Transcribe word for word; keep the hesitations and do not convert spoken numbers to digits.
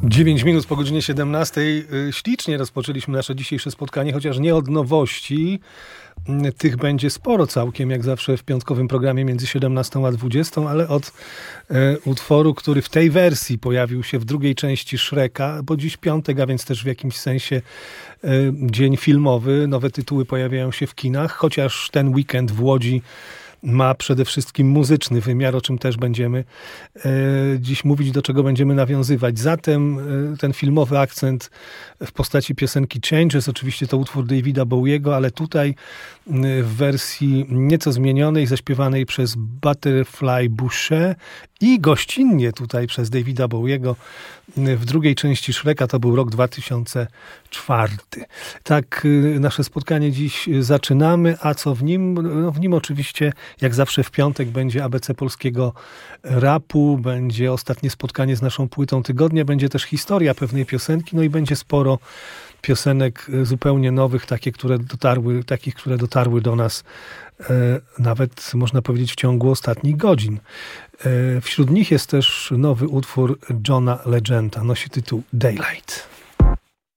dziewięć minut po godzinie siedemnastej. Ślicznie rozpoczęliśmy nasze dzisiejsze spotkanie, chociaż nie od nowości. Tych będzie sporo całkiem, jak zawsze w piątkowym programie między siedemnastą a dwudziestą, ale od e, utworu, który w tej wersji pojawił się w drugiej części Shreka, bo dziś piątek, a więc też w jakimś sensie e, dzień filmowy. Nowe tytuły pojawiają się w kinach, chociaż ten weekend w Łodzi ma przede wszystkim muzyczny wymiar, o czym też będziemy e, dziś mówić, do czego będziemy nawiązywać. Zatem e, ten filmowy akcent w postaci piosenki Changes, oczywiście to utwór Davida Bowiego, ale tutaj e, w wersji nieco zmienionej, zaśpiewanej przez Butterfly Busze i gościnnie tutaj przez Davida Bowiego w drugiej części Shreka, to był rok dwa tysiące czwarty. Tak nasze spotkanie dziś zaczynamy, a co w nim? No w nim oczywiście, jak zawsze w piątek, będzie A B C polskiego rapu, będzie ostatnie spotkanie z naszą płytą tygodnia, będzie też historia pewnej piosenki, no i będzie sporo piosenek zupełnie nowych, takie, które dotarły, takich, które dotarły do nas e, nawet, można powiedzieć, w ciągu ostatnich godzin. E, wśród nich jest też nowy utwór Johna Legenda, nosi tytuł Daylight.